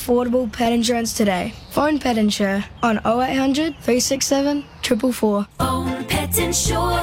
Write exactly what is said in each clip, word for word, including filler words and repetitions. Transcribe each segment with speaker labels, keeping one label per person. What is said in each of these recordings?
Speaker 1: affordable pet insurance today. Phone Pet Insure on oh eight hundred, three six seven, four four four.
Speaker 2: Phone Pet Insure.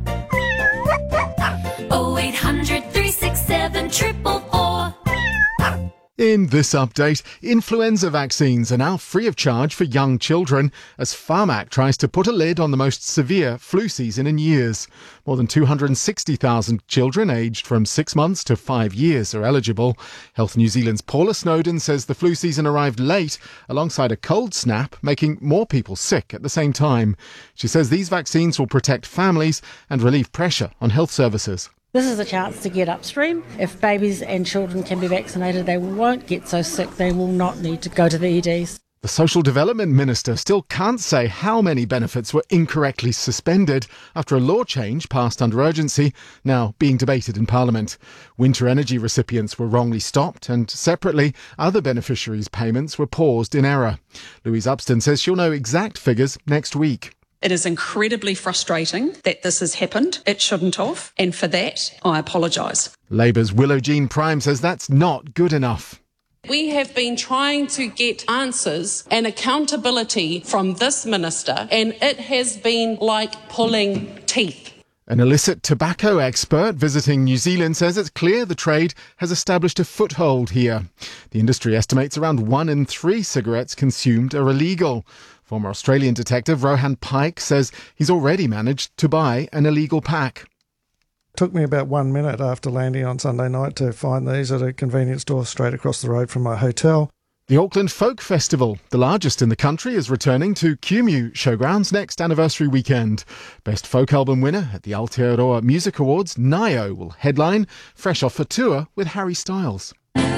Speaker 2: oh eight hundred, three six seven, four four four.
Speaker 3: In this update, influenza vaccines are now free of charge for young children as Pharmac tries to put a lid on the most severe flu season in years. More than two hundred sixty thousand children aged from six months to five years are eligible. Health New Zealand's Paula Snowden says the flu season arrived late alongside a cold snap, making more people sick at the same time. She says these vaccines will protect families and relieve pressure on health services.
Speaker 4: This is a chance to get upstream. If babies and children can be vaccinated, they won't get so sick. They will not need to go to the E Ds.
Speaker 3: The Social Development Minister still can't say how many benefits were incorrectly suspended after a law change passed under urgency, now being debated in Parliament. Winter energy recipients were wrongly stopped and, separately, other beneficiaries' payments were paused in error. Louise Upston says she'll know exact figures next week.
Speaker 5: It is incredibly frustrating that this has happened. It shouldn't have, and for that, I apologise.
Speaker 3: Labour's Willow Jean Prime says that's not good enough.
Speaker 6: We have been trying to get answers and accountability from this minister, and it has been like pulling teeth.
Speaker 3: An illicit tobacco expert visiting New Zealand says it's clear the trade has established a foothold here. The industry estimates around one in three cigarettes consumed are illegal. Former Australian detective Rohan Pike says he's already managed to buy an illegal pack.
Speaker 7: Took me about one minute after landing on Sunday night to find these at a convenience store straight across the road from my hotel.
Speaker 3: The Auckland Folk Festival, the largest in the country, is returning to Kumeu Showgrounds next anniversary weekend. Best Folk Album winner at the Aotearoa Music Awards, Nayo, will headline, fresh off a tour with Harry Styles.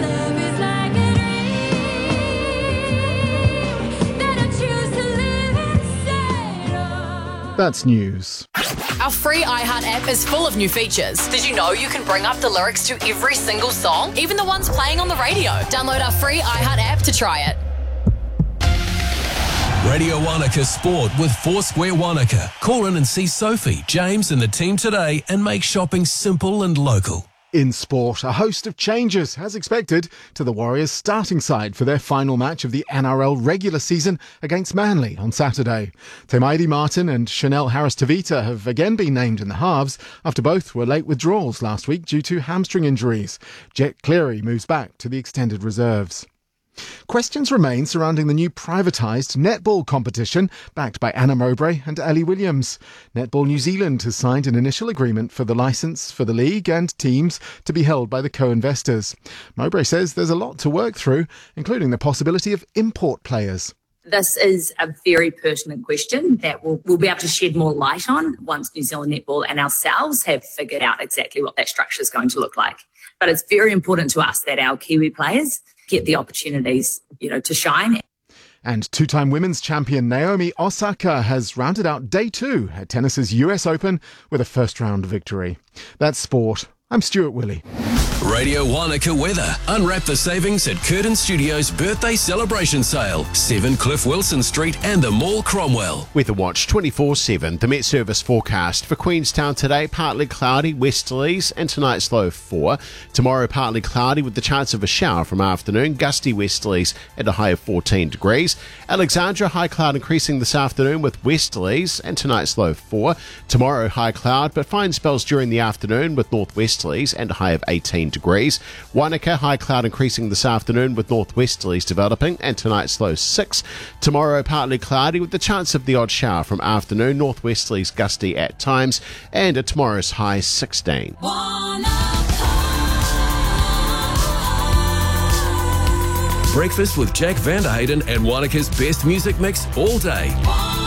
Speaker 3: That's news.
Speaker 8: Our free iHeart app is full of new features. Did you know you can bring up the lyrics to every single song, even the ones playing on the radio? Download our free iHeart app to try it.
Speaker 9: Radio Wanaka Sport with Foursquare Wanaka. Call in and see Sophie, James and the team today and make shopping simple and local.
Speaker 3: In sport, a host of changes, as expected, to the Warriors' starting side for their final match of the N R L regular season against Manly on Saturday. Te Maire Martin and Chanel Harris-Tavita have again been named in the halves after both were late withdrawals last week due to hamstring injuries. Jet Cleary moves back to the extended reserves. Questions remain surrounding the new privatised netball competition backed by Anna Mowbray and Ali Williams. Netball New Zealand has signed an initial agreement for the licence for the league and teams to be held by the co-investors. Mowbray says there's a lot to work through, including the possibility of import players.
Speaker 10: This is a very pertinent question that we'll, we'll be able to shed more light on once New Zealand Netball and ourselves have figured out exactly what that structure is going to look like. But it's very important to us that our Kiwi players get the opportunities, you know, to shine.
Speaker 3: And two-time women's champion Naomi Osaka has rounded out day two at tennis's U S Open with a first-round victory. That's sport. I'm Stuart Willey.
Speaker 9: Radio Wanaka weather. Unwrap the savings at Curtin Studios' birthday celebration sale. seven Cliff Wilson Street and the Mall Cromwell.
Speaker 11: Weather Watch twenty-four seven. The Met Service forecast for Queenstown today, partly cloudy, westerlies, and tonight's low of four. Tomorrow, partly cloudy with the chance of a shower from afternoon, gusty westerlies at a high of fourteen degrees. Alexandra, high cloud increasing this afternoon with westerlies and tonight's low of four. Tomorrow, high cloud, but fine spells during the afternoon with northwesterlies and a high of eighteen degrees. Wanaka, high cloud increasing this afternoon with northwesterlies developing and tonight's low six. Tomorrow, partly cloudy with the chance of the odd shower from afternoon, northwesterlies gusty at times, and at tomorrow's high sixteen.
Speaker 9: Breakfast with Jack Vanderhayden and Wanaka's best music mix all day.